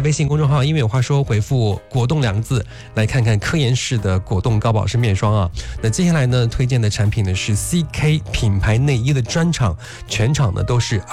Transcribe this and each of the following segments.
微信公众号音乐有话说回复果冻2个字来看看科颜氏的果冻高保湿面霜啊。那接下来呢推荐的产品呢是 CK 品牌内衣的专场，全场呢都是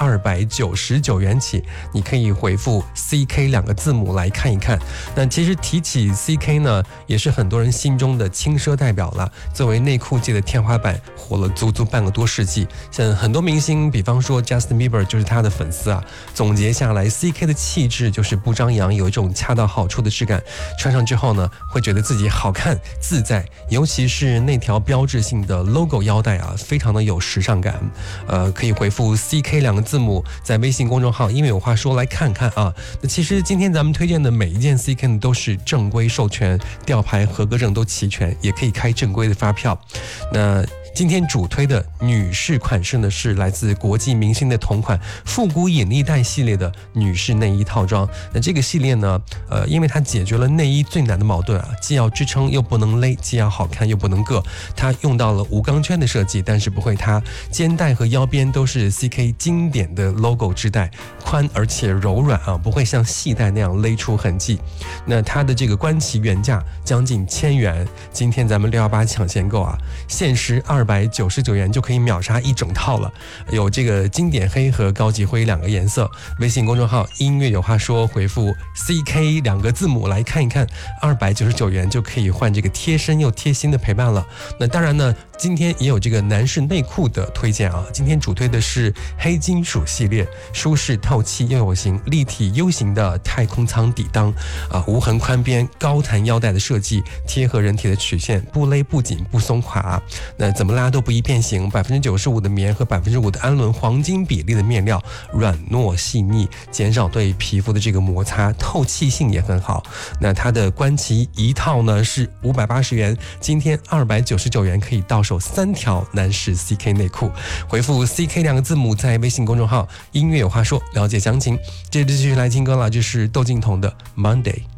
299元起，你可以回复 CK 2个字母来看一看。那其实提起 CK 呢，也是很多人心中的轻奢代表了，作为内裤界的天花板，火了足足半个多世纪。像很多明星，比方说 Justin Bieber 就是他的粉丝啊。总结下来 CK 的气质就是不张扬，有一种恰到好处的质感，穿上之后呢会觉得自己好看自在，尤其是那条标志性的 logo 腰带啊，非常的有时尚感。可以回复 CK 2个字母在微信公众号因为有话说来看看啊。那其实今天咱们推荐的每一件 CK 呢都是正规授权，吊牌合格证都齐全，也可以开正规的发票。那今天主推的女士款式呢，是来自国际明星的同款复古引力带系列的女士内衣套装。那这个系列呢，因为它解决了内衣最难的矛盾啊，既要支撑又不能勒，既要好看又不能硌。它用到了无钢圈的设计，但是不会塌，肩带和腰边都是 CK 经典的 logo 织带，宽而且柔软啊，不会像细带那样勒出痕迹。那它的这个官旗原价将近1000元，今天咱们618抢先购啊，限时299元就可以秒杀一整套了。有这个经典黑和高级灰2个颜色。微信公众号音乐有话说回复 CK 2个字母来看一看，299元就可以换这个贴身又贴心的陪伴了。那当然呢，今天也有这个男士内裤的推荐啊。今天主推的是黑金属系列，舒适透气又有型，立体 U 型的太空舱底裆啊，无痕宽边，高弹腰带的设计，贴合人体的曲线，不勒不紧不松垮。那怎么拉都不易变形，95%的棉和5%的氨纶，黄金比例的面料，软糯细腻，减少对皮肤的这个摩擦，透气性也很好。那它的官旗一套呢是580元，今天299元可以到手3条男士 CK 内裤。回复 CK 2个字母在微信公众号音乐有话说了解详情。接着继续来听歌了，就是窦靖童的 Monday。